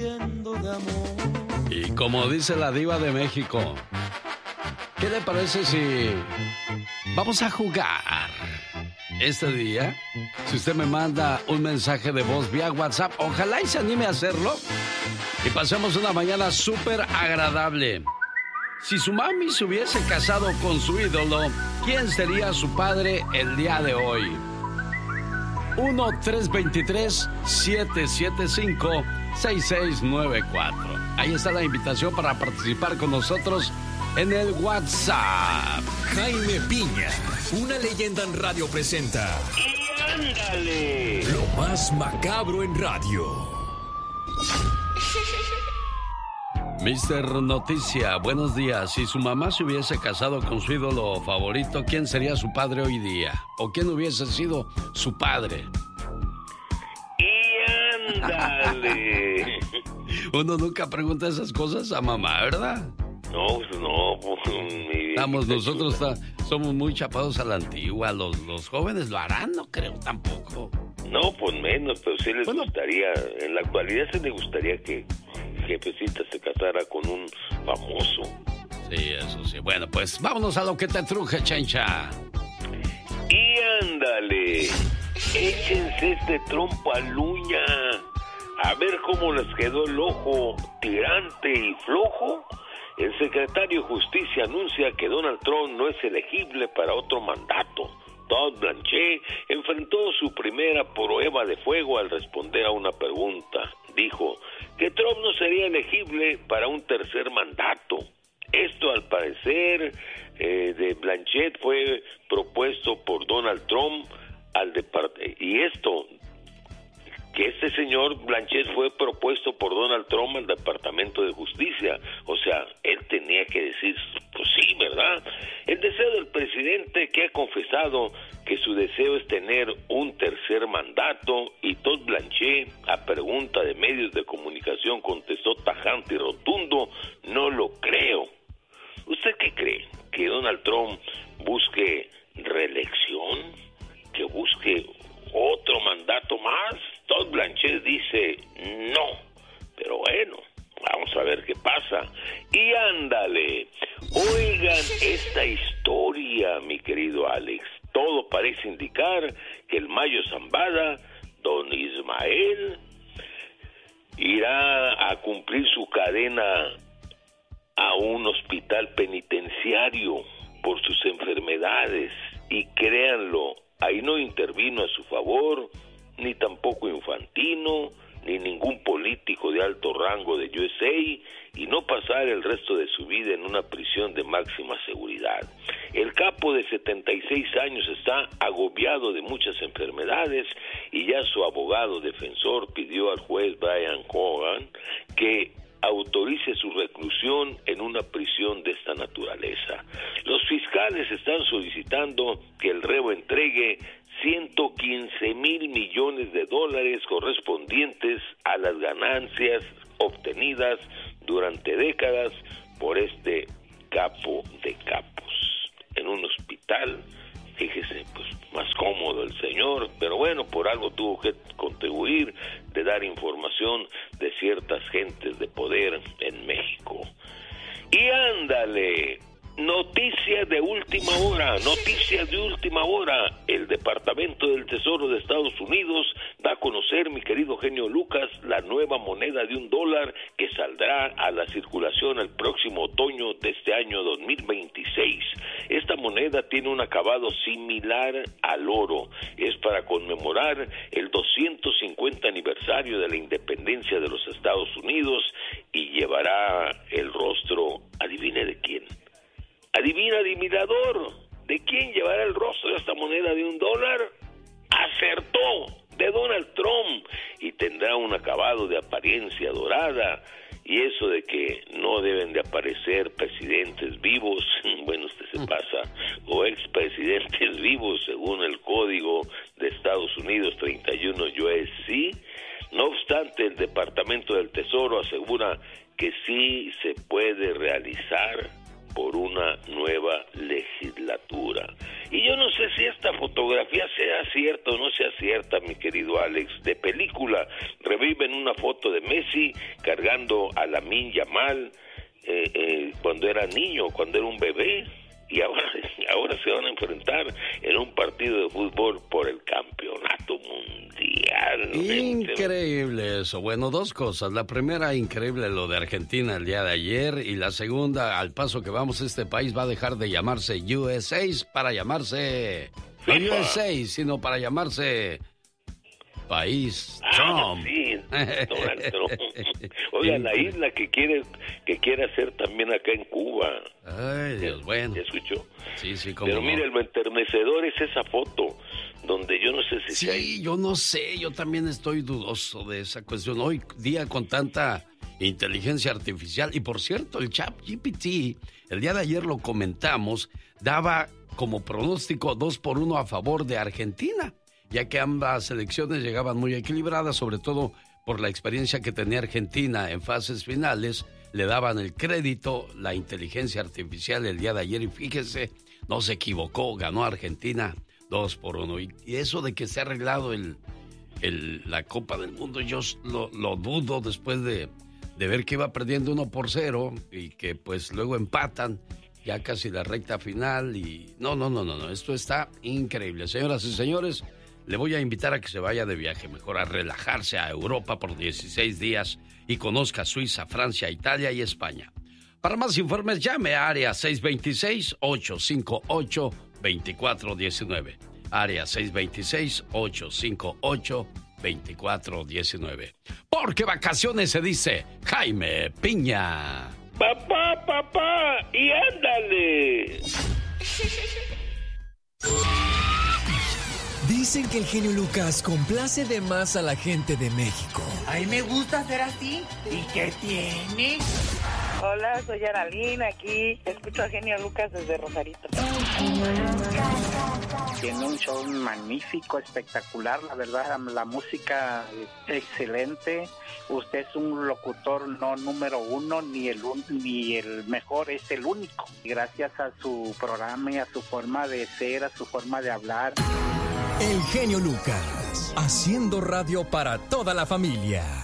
muriendo de amor. Y como dice la diva de México, ¿qué le parece si vamos a jugar este día? Si usted me manda un mensaje de voz vía WhatsApp, ojalá y se anime a hacerlo y pasemos una mañana súper agradable. Si su mami se hubiese casado con su ídolo, ¿quién sería su padre el día de hoy? 1-323-775-6694. Ahí está la invitación para participar con nosotros en el WhatsApp. Jaime Piña, una leyenda en radio presenta. ¡Y ándale! Lo más macabro en radio. Mister Noticia, buenos días. Si su mamá se hubiese casado con su ídolo favorito, ¿quién sería su padre hoy día? ¿O quién hubiese sido su padre? ¡Y ándale! Uno nunca pregunta esas cosas a mamá, ¿verdad? No, Nosotros somos muy chapados a la antigua. Los jóvenes lo harán, no creo tampoco. No, pues menos, pero sí les gustaría, en la actualidad sí les gustaría que Jefecita se casara con un famoso. Sí, eso sí. Bueno, pues vámonos a lo que te truje, Chencha. Y ándale, échense este trompo a luña, a ver cómo les quedó el ojo tirante y flojo. El secretario de Justicia anuncia que Donald Trump no es elegible para otro mandato. Todd Blanchett enfrentó su primera prueba de fuego al responder a una pregunta. Dijo que Trump no sería elegible para un tercer mandato. Esto, al parecer, de Blanchett fue propuesto por Donald Trump y esto, que este señor Blanchett fue propuesto por Donald Trump al Departamento de Justicia. O sea, él tenía que decir, pues sí, ¿verdad? El deseo del presidente, que ha confesado que su deseo es tener un tercer mandato, y Todd Blanchett, a pregunta de medios de comunicación, contestó tajante y rotundo: no lo creo. ¿Usted qué cree? ¿Que Donald Trump busque reelección? ¿Que busque otro mandato más? Todd Blanchett dice no, pero bueno, vamos a ver qué pasa. Y ándale, oigan esta historia, mi querido Alex. Todo parece indicar que el Mayo Zambada, don Ismael, irá a cumplir su cadena a un hospital penitenciario por sus enfermedades, y créanlo, ahí no intervino a su favor ni tampoco Infantino, ni ningún político de alto rango de USA, y no pasar el resto de su vida en una prisión de máxima seguridad. El capo de 76 años está agobiado de muchas enfermedades, y ya su abogado defensor pidió al juez Brian Cogan que autorice su reclusión en una prisión de esta naturaleza. Los fiscales están solicitando que el reo entregue 115,000 millones de dólares correspondientes a las ganancias obtenidas durante décadas por este capo de capos. En un hospital, fíjese, pues más cómodo el señor, pero bueno, por algo tuvo que contribuir de dar información de ciertas gentes de poder en México. Y ándale, noticias de última hora. El Departamento del Tesoro de Estados Unidos da a conocer, mi querido genio Lucas, la nueva moneda de $1 que saldrá a la circulación el próximo otoño de este año 2026. Esta moneda tiene un acabado similar al oro. Es para conmemorar el 250 aniversario de la independencia de los Estados Unidos, y llevará el rostro, adivine de quién. Adivina, adivinador, ¿de quién llevará el rostro de esta moneda de $1? Acertó, de Donald Trump, y tendrá un acabado de apariencia dorada. Y eso de que no deben de aparecer presidentes vivos, bueno, usted se pasa, o expresidentes vivos según el Código de Estados Unidos 31 USC. No obstante, el Departamento del Tesoro asegura que sí se puede realizar por una nueva legislatura. Y yo no sé si esta fotografía sea cierta o no sea cierta, mi querido Alex. De película, reviven una foto de Messi cargando a Lamine Yamal cuando era niño, cuando era un bebé. Y ahora se van a enfrentar en un partido de fútbol por el campeonato mundial. Increíble eso. Bueno, dos cosas. La primera, increíble lo de Argentina el día de ayer. Y la segunda, al paso que vamos, este país va a dejar de llamarse USA para llamarse... No USA, sino para llamarse... País Trump. Sí, Donald Trump. Oiga, la isla que quiere hacer también acá en Cuba. Ay, Dios, bueno. ¿Ya escuchó? Sí, como Pero no. mire, lo enternecedor es esa foto, donde yo no sé si Sí, yo no sé, yo también estoy dudoso de esa cuestión. Hoy día con tanta inteligencia artificial, y por cierto, el ChatGPT, el día de ayer lo comentamos, daba como pronóstico 2-1 a favor de Argentina, ya que ambas selecciones llegaban muy equilibradas, sobre todo por la experiencia que tenía Argentina en fases finales. Le daban el crédito, la inteligencia artificial el día de ayer, y fíjese, no se equivocó, ganó Argentina 2-1. Y eso de que se ha arreglado la Copa del Mundo, yo lo dudo después de ver que iba perdiendo 1-0 y que pues luego empatan ya casi la recta final. Y no, esto está increíble. Señoras y señores, le voy a invitar a que se vaya de viaje, mejor a relajarse a Europa por 16 días y conozca Suiza, Francia, Italia y España. Para más informes, llame a área 626-858-2419. Área 626-858-2419. Porque vacaciones se dice Jaime Piña. Papá, y ándale. Dicen que el genio Lucas complace de más a la gente de México. A mí me gusta ser así. ¿Y qué tiene? Hola, soy Aralín, aquí escucho a Genio Lucas desde Rosarito. Tiene un show magnífico, espectacular, la verdad, la música excelente. Usted es un locutor no número uno, ni el mejor, es el único. Gracias a su programa y a su forma de ser, a su forma de hablar. El genio Lucas, haciendo radio para toda la familia.